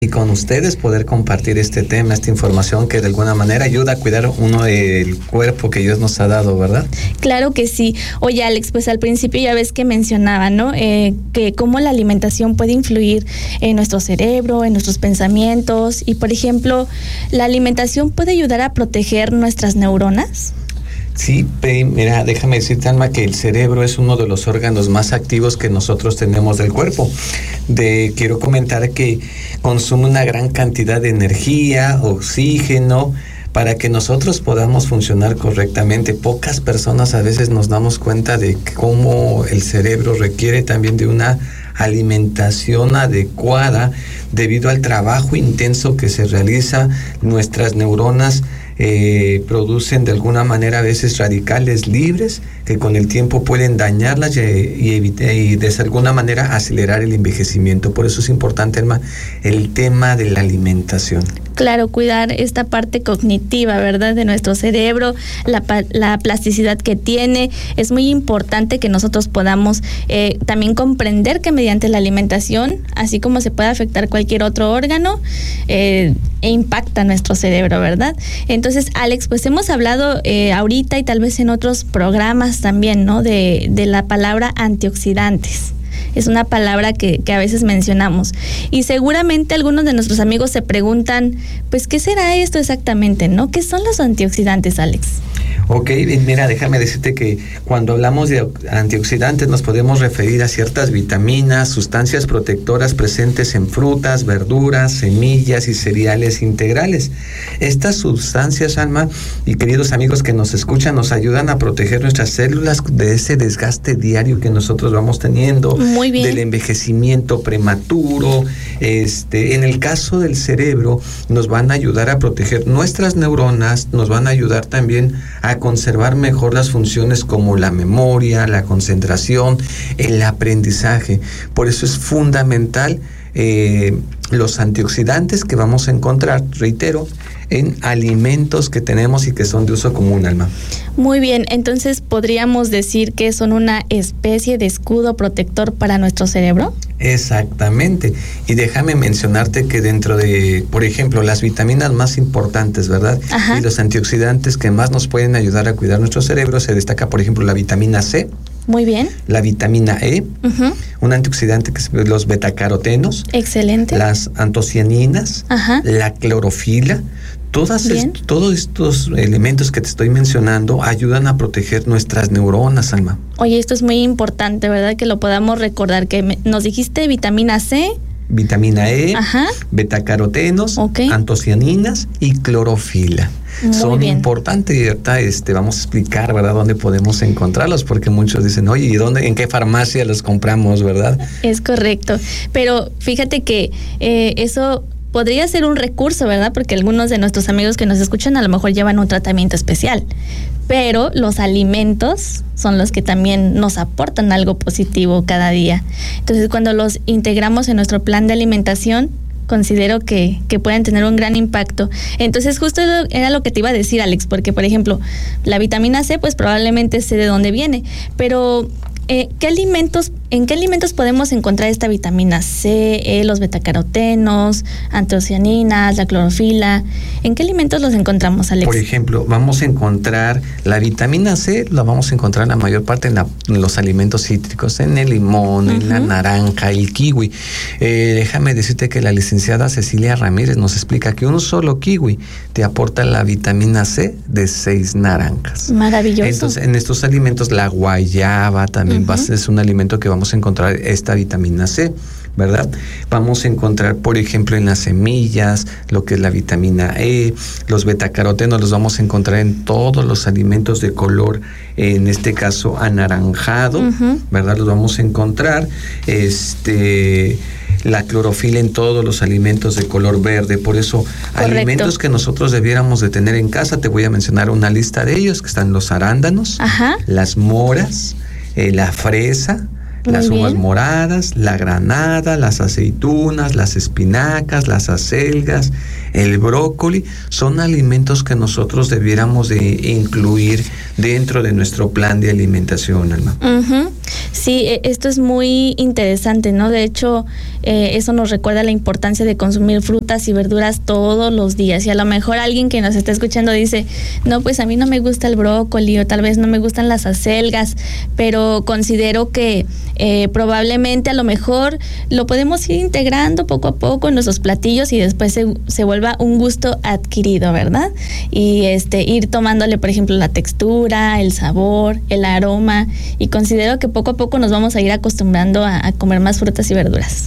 y con ustedes poder compartir este tema, esta información que de alguna manera ayuda a cuidar uno del cuerpo que Dios nos ha dado, ¿verdad? Claro que sí. Oye, Alex, pues al principio ya ves que mencionaba, ¿no? Que cómo la alimentación puede influir en nuestro cerebro, en nuestros pensamientos y, por ejemplo, ¿la alimentación puede ayudar a proteger nuestras neuronas? Sí, mira, déjame decirte, Alma, que el cerebro es uno de los órganos más activos que nosotros tenemos del cuerpo. Quiero comentar que consume una gran cantidad de energía, oxígeno, para que nosotros podamos funcionar correctamente. Pocas personas a veces nos damos cuenta de cómo el cerebro requiere también de una alimentación adecuada debido al trabajo intenso que se realiza. Nuestras neuronas producen de alguna manera a veces radicales libres que con el tiempo pueden dañarlas y de alguna manera acelerar el envejecimiento. Por eso es importante, Alma, el tema de la alimentación. Claro, cuidar esta parte cognitiva, ¿verdad?, de nuestro cerebro, la plasticidad que tiene. Es muy importante que nosotros podamos también comprender que mediante la alimentación, así como se puede afectar cualquier otro órgano, impacta nuestro cerebro, ¿verdad? Entonces, Alex, pues hemos hablado ahorita y tal vez en otros programas también, ¿no?, de la palabra antioxidantes. Es una palabra que a veces mencionamos. Y seguramente algunos de nuestros amigos se preguntan, pues, ¿qué será esto exactamente, no? ¿Qué son los antioxidantes, Alex? Ok, mira, déjame decirte que cuando hablamos de antioxidantes nos podemos referir a ciertas vitaminas, sustancias protectoras presentes en frutas, verduras, semillas y cereales integrales. Estas sustancias, Alma, y queridos amigos que nos escuchan, nos ayudan a proteger nuestras células de ese desgaste diario que nosotros vamos teniendo. Muy bien. Del envejecimiento prematuro. En el caso del cerebro, nos van a ayudar a proteger nuestras neuronas, nos van a ayudar también a conservar mejor las funciones como la memoria, la concentración, el aprendizaje. Por eso es fundamental los antioxidantes que vamos a encontrar, reitero, en alimentos que tenemos y que son de uso común, Alma. Muy bien, entonces ¿podríamos decir que son una especie de escudo protector para nuestro cerebro? Exactamente. Y déjame mencionarte que dentro de, por ejemplo, las vitaminas más importantes, ¿verdad? Ajá. Y los antioxidantes que más nos pueden ayudar a cuidar nuestro cerebro, se destaca, por ejemplo, la vitamina C. Muy bien. La vitamina E, un antioxidante que es los betacarotenos. Excelente. Las antocianinas, ajá, la clorofila. Todos estos elementos que te estoy mencionando ayudan a proteger nuestras neuronas, Alma. Oye, esto es muy importante, ¿verdad? Que lo podamos recordar, que nos dijiste vitamina C, vitamina E, ajá, betacarotenos, okay, antocianinas y clorofila. Muy Son bien. importantes y ahorita vamos a explicar, ¿verdad?, dónde podemos encontrarlos, porque muchos dicen, oye, ¿y en qué farmacia los compramos, verdad? Es correcto, pero fíjate que eso podría ser un recurso, ¿verdad? Porque algunos de nuestros amigos que nos escuchan a lo mejor llevan un tratamiento especial, pero los alimentos son los que también nos aportan algo positivo cada día. Entonces, cuando los integramos en nuestro plan de alimentación, considero que pueden tener un gran impacto. Entonces, justo era lo que te iba a decir, Alex, porque, por ejemplo, la vitamina C, pues probablemente sé de dónde viene, pero ¿en qué alimentos podemos encontrar esta vitamina C, los betacarotenos, antocianinas, la clorofila? ¿En qué alimentos los encontramos, Alex? Por ejemplo, vamos a encontrar la vitamina C, la vamos a encontrar la mayor parte en los alimentos cítricos, en el limón, en la naranja, el kiwi. Déjame decirte que la licenciada Cecilia Ramírez nos explica que un solo kiwi te aporta la vitamina C de 6 naranjas. Maravilloso. Entonces, en estos alimentos, la guayaba también es un alimento que vamos a encontrar esta vitamina C, ¿verdad? Vamos a encontrar, por ejemplo, en las semillas, lo que es la vitamina E, los betacarotenos los vamos a encontrar en todos los alimentos de color, en este caso anaranjado, ¿verdad? Los vamos a encontrar, la clorofila en todos los alimentos de color verde. Por eso, correcto, alimentos que nosotros debiéramos de tener en casa, te voy a mencionar una lista de ellos, que están los arándanos, ajá, las moras, la fresa, las uvas moradas, la granada, las aceitunas, las espinacas, las acelgas, el brócoli. Son alimentos que nosotros debiéramos de incluir dentro de nuestro plan de alimentación, Alma. Sí, esto es muy interesante, ¿no? De hecho, eso nos recuerda la importancia de consumir frutas y verduras todos los días. Y a lo mejor alguien que nos está escuchando dice, no, pues a mí no me gusta el brócoli o tal vez no me gustan las acelgas, pero considero que probablemente a lo mejor lo podemos ir integrando poco a poco en nuestros platillos y después se vuelva un gusto adquirido, ¿verdad? Y ir tomándole, por ejemplo, la textura, el sabor, el aroma, y considero que poco a poco nos vamos a ir acostumbrando a comer más frutas y verduras.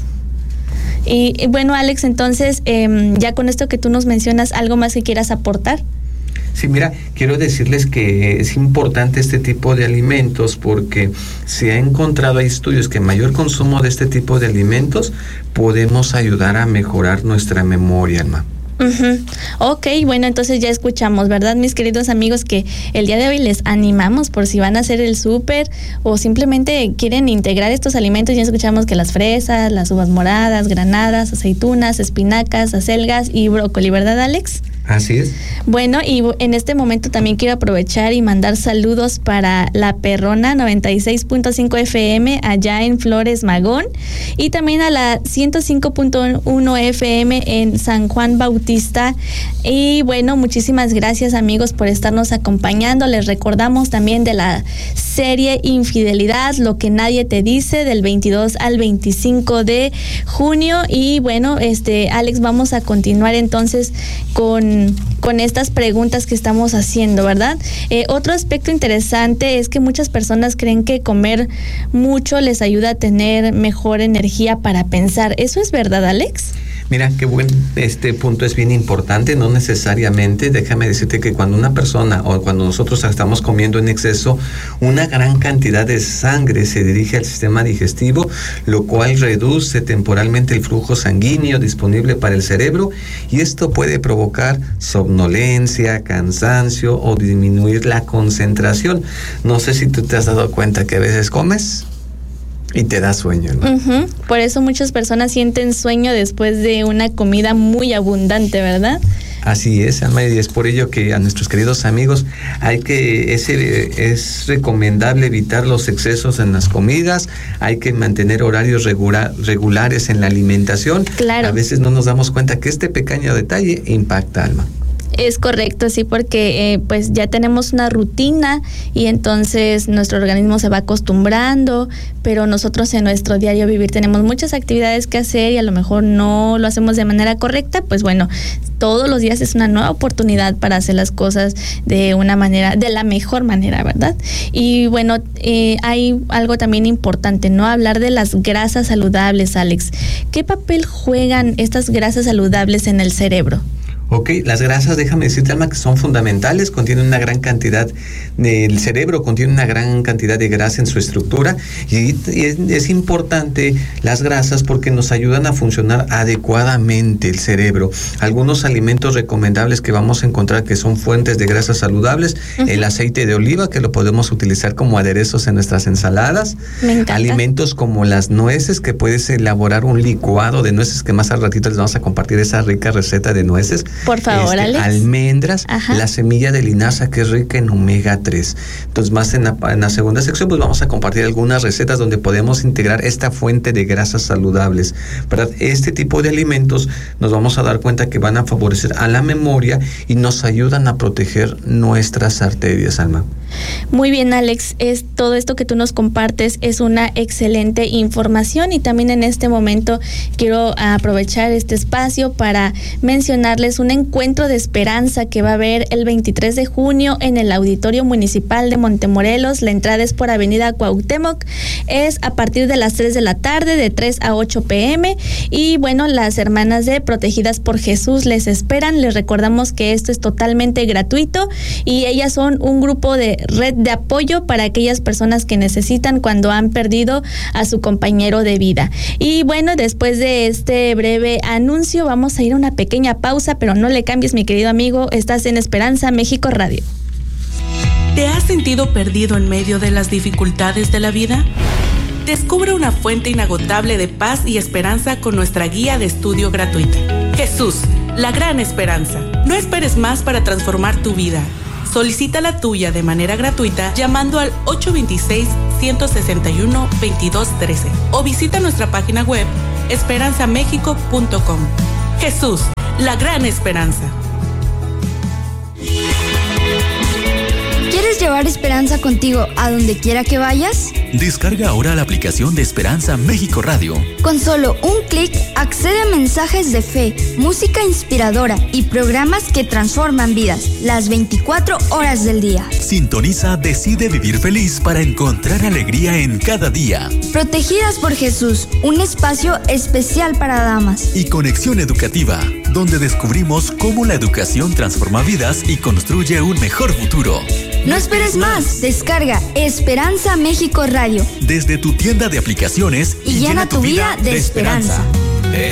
Y bueno, Alex, entonces, ya con esto que tú nos mencionas, ¿algo más que quieras aportar? Sí, mira, quiero decirles que es importante este tipo de alimentos porque se ha encontrado, hay estudios que mayor consumo de este tipo de alimentos podemos ayudar a mejorar nuestra memoria, Alma. Ok, bueno, entonces ya escuchamos, ¿verdad, mis queridos amigos? Que el día de hoy les animamos por si van a hacer el súper o simplemente quieren integrar estos alimentos. Ya escuchamos que las fresas, las uvas moradas, granadas, aceitunas, espinacas, acelgas y brócoli, ¿verdad, Alex? Así es. Bueno, y en este momento también quiero aprovechar y mandar saludos para La Perrona 96.5 FM allá en Flores Magón y también a la 105.1 FM en San Juan Bautista. Y bueno, muchísimas gracias, amigos, por estarnos acompañando. Les recordamos también de la serie Infidelidad, lo que nadie te dice, del 22 al 25 de junio. Y bueno, Alex, vamos a continuar entonces con estas preguntas que estamos haciendo, ¿verdad? Otro aspecto interesante es que muchas personas creen que comer mucho les ayuda a tener mejor energía para pensar. ¿Eso es verdad, Alex? Mira, qué buen punto, es bien importante, no necesariamente. Déjame decirte que cuando una persona o cuando nosotros estamos comiendo en exceso, una gran cantidad de sangre se dirige al sistema digestivo, lo cual reduce temporalmente el flujo sanguíneo disponible para el cerebro y esto puede provocar somnolencia, cansancio o disminuir la concentración. No sé si tú te has dado cuenta que a veces comes y te da sueño, ¿no? Por eso muchas personas sienten sueño después de una comida muy abundante, ¿verdad? Así es, Alma, y es por ello que a nuestros queridos amigos es recomendable evitar los excesos en las comidas, hay que mantener horarios regulares en la alimentación. Claro. A veces no nos damos cuenta que este pequeño detalle impacta, Alma. Es correcto, sí, porque pues ya tenemos una rutina y entonces nuestro organismo se va acostumbrando, pero nosotros en nuestro diario vivir tenemos muchas actividades que hacer y a lo mejor no lo hacemos de manera correcta. Pues bueno, todos los días es una nueva oportunidad para hacer las cosas de la mejor manera, ¿verdad? Y bueno, hay algo también importante, ¿no? Hablar de las grasas saludables, Alex. ¿Qué papel juegan estas grasas saludables en el cerebro? Ok, las grasas, déjame decirte, Alma, que son fundamentales, contienen una gran cantidad, el cerebro contiene una gran cantidad de grasa en su estructura y es importante las grasas porque nos ayudan a funcionar adecuadamente el cerebro. Algunos alimentos recomendables que vamos a encontrar que son fuentes de grasas saludables, el aceite de oliva, que lo podemos utilizar como aderezos en nuestras ensaladas. Me encanta. Alimentos como las nueces, que puedes elaborar un licuado de nueces, que más al ratito les vamos a compartir esa rica receta de nueces. Por favor, Alex. Almendras, la semilla de linaza, que es rica en omega 3. Entonces, más en la segunda sección, pues vamos a compartir algunas recetas donde podemos integrar esta fuente de grasas saludables, ¿verdad? Este tipo de alimentos nos vamos a dar cuenta que van a favorecer a la memoria y nos ayudan a proteger nuestras arterias, Alma. Muy bien, Alex, todo esto que tú nos compartes es una excelente información y también en este momento quiero aprovechar este espacio para mencionarles un encuentro de esperanza que va a haber el 23 de junio en el Auditorio Municipal de Montemorelos. La entrada es por Avenida Cuauhtémoc, es a partir de las 3 de la tarde, de 3 a 8 p.m. y bueno, las hermanas de Protegidas por Jesús les esperan. Les recordamos que esto es totalmente gratuito y ellas son un grupo de red de apoyo para aquellas personas que necesitan cuando han perdido a su compañero de vida. Y bueno, después de este breve anuncio vamos a ir a una pequeña pausa, pero no le cambies, mi querido amigo, estás en Esperanza México Radio. ¿Te has sentido perdido en medio de las dificultades de la vida? Descubre una fuente inagotable de paz y esperanza con nuestra guía de estudio gratuita. Jesús, la gran esperanza. No esperes más para transformar tu vida. Solicita la tuya de manera gratuita llamando al 826-161-2213 o visita nuestra página web esperanzamexico.com. Jesús, la gran esperanza. ¿Quieres llevar esperanza contigo a donde quiera que vayas? Descarga ahora la aplicación de Esperanza México Radio. Con solo un clic, accede a mensajes de fe, música inspiradora y programas que transforman vidas, las 24 horas del día. Sintoniza Decide Vivir Feliz para encontrar alegría en cada día. Protegidas por Jesús, un espacio especial para damas. Y Conexión Educativa, donde descubrimos cómo la educación transforma vidas y construye un mejor futuro. No esperes más, descarga Esperanza México Radio desde tu tienda de aplicaciones y llena tu vida de esperanza.